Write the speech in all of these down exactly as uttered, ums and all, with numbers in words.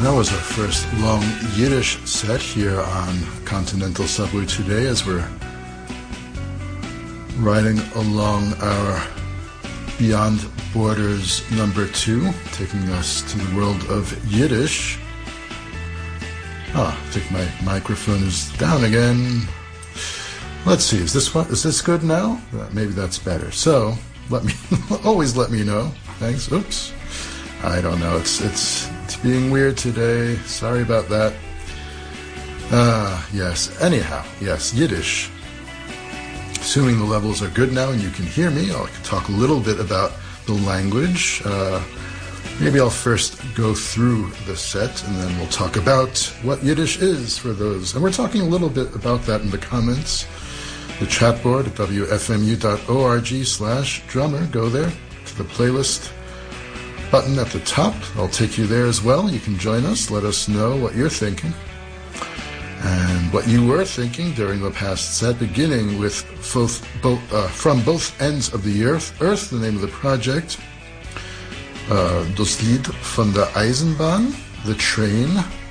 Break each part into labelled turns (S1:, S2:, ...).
S1: That was our first long Yiddish set here on Continental Subway today as we're riding along our Beyond Borders number two, taking us to the world of Yiddish. Ah, I think my microphone is down again. Let's see, is this one, is this good now? Uh, maybe that's better. So, let me, always let me know. Thanks. Oops. I don't know. It's, it's, it's being weird today. Sorry about that. Ah, uh, yes. Anyhow, yes, Yiddish. Assuming the levels are good now and you can hear me, I'll talk a little bit about the language. Uh, maybe I'll first go through the set and then we'll talk about what Yiddish is for those. And we're talking a little bit about that in the comments. The chat board at w f m u dot org slash drummer. Go there to the playlist button at the top. I'll take you there as well. You can join us. Let us know what you're thinking and what you were thinking during the past set, beginning with both, both, uh, From Both Ends of the Earth, Earth, the name of the project, uh, Das Lied von der Eisenbahn, The Train,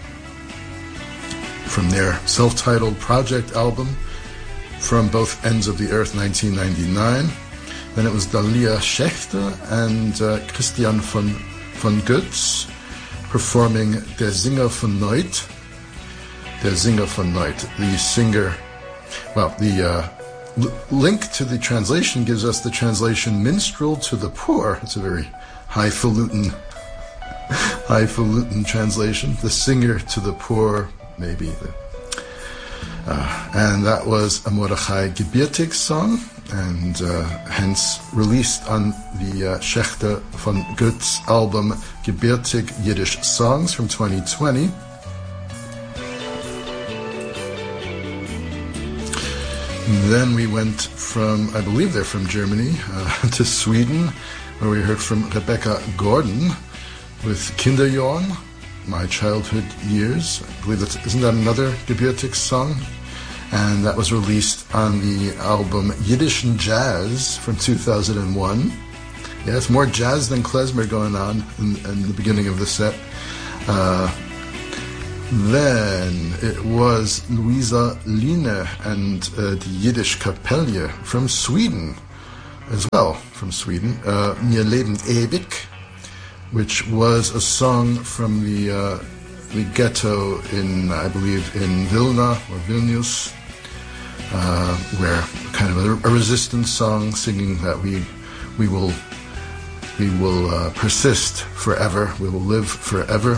S1: from their self-titled project album, From Both Ends of the Earth, nineteen ninety-nine. Then it was Dalia Schechter and uh, Christian von, von Götz performing Der Singer von Neut. Der Singer von Neut, the singer. Well, the uh, l- link to the translation gives us the translation Minstrel to the Poor. It's a very highfalutin, highfalutin translation. The singer to the poor, maybe. Uh, and that was a Mordechai Gebirtig song, and uh, hence released on the uh, Schechter von Götz album Gebirtig Yiddish Songs from twenty twenty. Then we went from, I believe they're from Germany, uh, to Sweden, where we heard from Rebecca Gordon with Kinderjorn, My Childhood Years. I believe that's, isn't that another Gebirtig song? And that was released on the album Yiddischen Jazz from two thousand one. Yeah, it's more jazz than klezmer going on in, in the beginning of the set. Uh, Then it was Luisa Line and uh, the Yiddish Kapelle from Sweden as well, from Sweden. Uh, Mir Leben ewig, which was a song from the, uh, the ghetto in, I believe, in Vilna or Vilnius, uh, where kind of a, a resistance song singing that we we will we will uh, persist forever, we will live forever.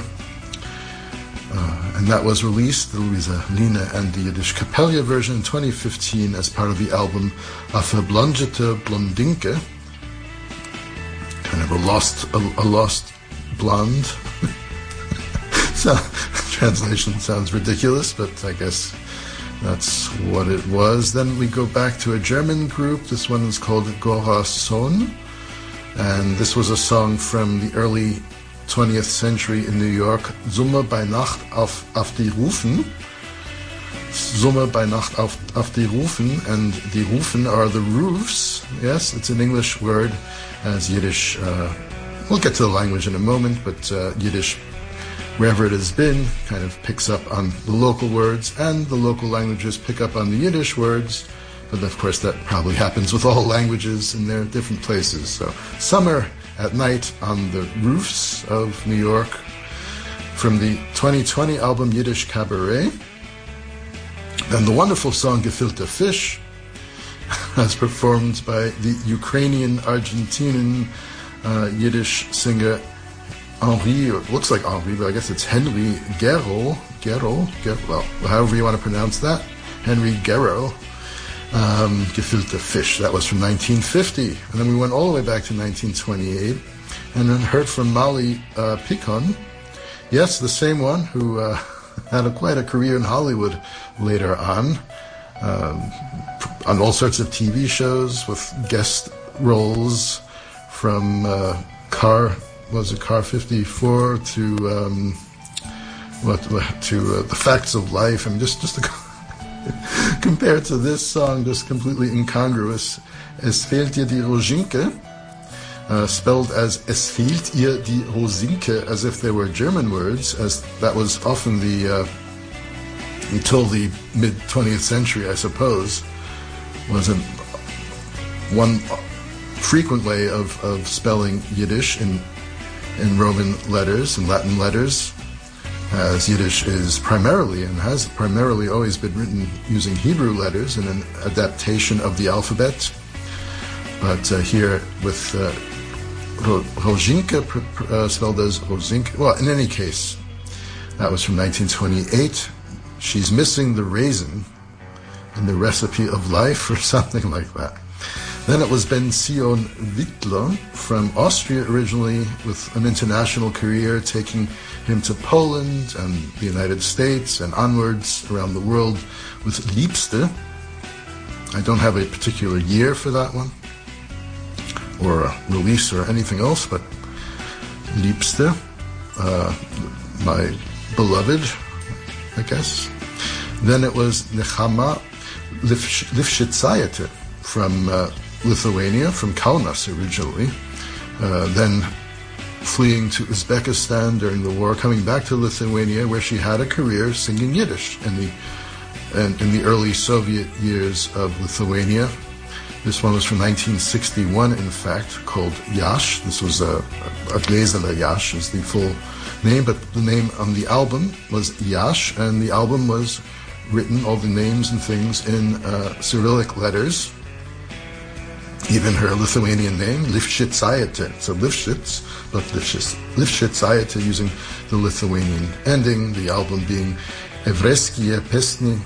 S1: Uh, and that was released, the Luisa Line and the Yiddish Kapelle version in twenty fifteen as part of the album A Verblondete Blondinke. Kind of a lost, a, a lost blonde. So, translation sounds ridiculous, but I guess that's what it was. Then we go back to a German group. This one is called Gora Sohn. And this was a song from the early twentieth century in New York, Summe bei Nacht auf, auf die Rufen. Summe bei Nacht auf, auf die Rufen, and die Rufen are the roofs. Yes, it's an English word, as Yiddish, uh, we'll get to the language in a moment, but uh, Yiddish, wherever it has been, kind of picks up on the local words, and the local languages pick up on the Yiddish words. But of course that probably happens with all languages in their different places. So, summer at night on the roofs of New York, from the twenty twenty album Yiddish Cabaret. And the wonderful song Gefilte Fisch, as performed by the Ukrainian-Argentinian uh, Yiddish singer Henri, or it looks like Henri, but I guess it's Henry Guerro, Guerro, Guerro, well, however you want to pronounce that, Henry Guerro. Um, Gefilte Fisch, that was from nineteen fifty. And then we went all the way back to nineteen twenty-eight and then heard from Molly uh, Picon. Yes, the same one who uh, had a, quite a career in Hollywood later on, um, on all sorts of T V shows with guest roles from uh, Car, what was it, Car fifty-four to um, what to uh, The Facts of Life. I mean, just just a compared to this song, just completely incongruous. Es fehlt dir die Roginke, uh, spelled as "Es fehlt ihr die Rosinke," as if they were German words, as that was often the, uh, until the mid-twentieth century, I suppose, was a, one frequent way of, of spelling Yiddish in, in Roman letters and Latin letters, as Yiddish is primarily and has primarily always been written using Hebrew letters in an adaptation of the alphabet. But uh, here with uh, Rosinke uh, spelled as Rosinke. Well, in any case, that was from nineteen twenty-eight. She's missing the raisin in the recipe of life or something like that. Then it was Ben Sion Wittler from Austria originally, with an international career taking him to Poland and the United States and onwards around the world with Liebste. I don't have a particular year for that one, or a release or anything else, but Liebste, uh, my beloved, I guess. Then it was Nechama Lifshitsayete from uh, Lithuania, from Kaunas originally, uh, then fleeing to Uzbekistan during the war, coming back to Lithuania, where she had a career singing Yiddish in the in, in the early Soviet years of Lithuania. This one was from nineteen sixty-one, in fact, called Yash. This was a, a Glezela Yash is the full name, but the name on the album was Yash, and the album was written, all the names and things, in uh, Cyrillic letters. Even her Lithuanian name, Lifshitsayete. So Lifshitz, but Lifshitsayete using the Lithuanian ending, the album being Evreskie Pesni,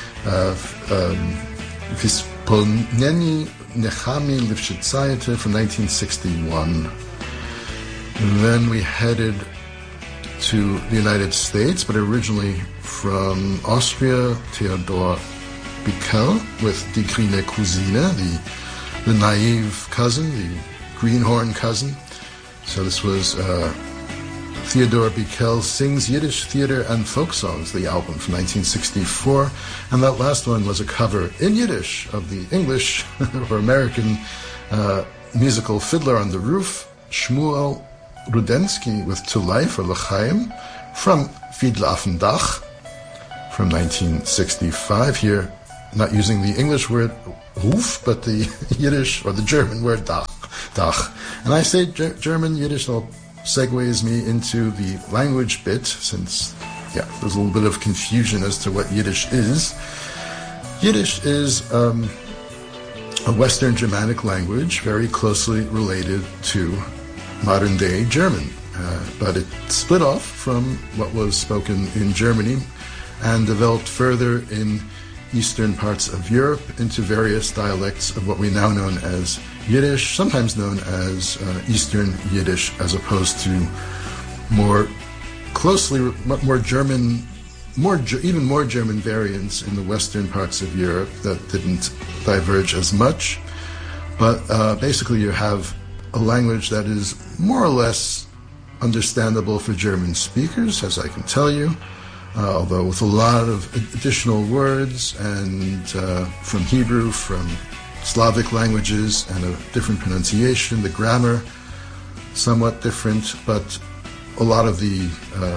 S1: Vispolneni Nechami Lifshitsayete from nineteen sixty-one. And then we headed to the United States, but originally from Austria, Theodor Bickel with Die Grüne Cousine, the the naive cousin, the greenhorn cousin. So this was uh, Theodor Bickel Sings Yiddish Theater and Folk Songs, the album from nineteen sixty-four. And that last one was a cover in Yiddish of the English or American uh, musical Fiddler on the Roof, Shmuel Rudensky with To Life or L'chaim from Fiedler auf dem Dach from nineteen sixty-five. Here, not using the English word Ruf, but the Yiddish or the German word Dach. Dach. And I say G- German, Yiddish, that segues me into the language bit, since, yeah, there's a little bit of confusion as to what Yiddish is. Yiddish is um, a Western Germanic language, very closely related to modern-day German. Uh, but it split off from what was spoken in Germany and developed further in eastern parts of Europe into various dialects of what we now know as Yiddish, sometimes known as uh, Eastern Yiddish, as opposed to more closely, more German, more even more German variants in the western parts of Europe that didn't diverge as much. But uh, basically you have a language that is more or less understandable for German speakers, as I can tell you, Uh, although with a lot of additional words and uh, from Hebrew, from Slavic languages, and a different pronunciation, the grammar somewhat different, but a lot of the uh,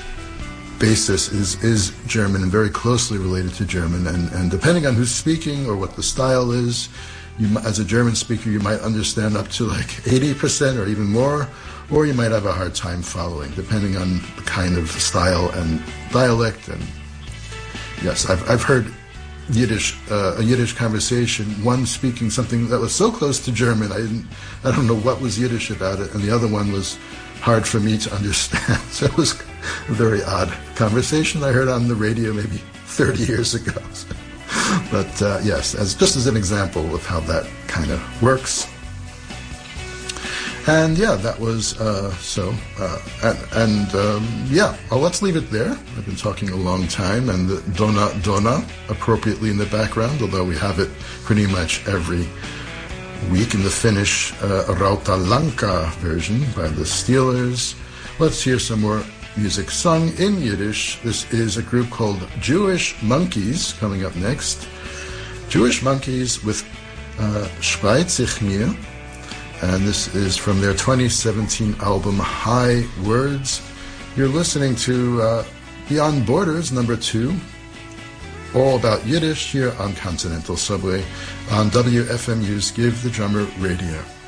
S1: basis is, is German and very closely related to German. And, and depending on who's speaking or what the style is, you, as a German speaker, you might understand up to like eighty percent or even more, or you might have a hard time following, depending on the kind of style and dialect. And yes, I've I've heard Yiddish, uh, a Yiddish conversation, one speaking something that was so close to German, I didn't, I don't know what was Yiddish about it, and the other one was hard for me to understand. So it was a very odd conversation I heard on the radio maybe thirty years ago. But uh, yes, as just as an example of how that kind of works. And yeah, that was uh, so. Uh, and and um, yeah, well, let's leave it there. I've been talking a long time, and the Dona Dona appropriately in the background, although we have it pretty much every week in the Finnish uh, Rautalanka version by the Steelers. Let's hear some more music sung in Yiddish. This is a group called Jewish Monkeys coming up next. Jewish Monkeys with uh, Spreit sich mir. and this is from their twenty seventeen album High Words. You're listening to uh, Beyond Borders, number two, all about Yiddish here on Continental Subway on W F M U's Give the Drummer Radio.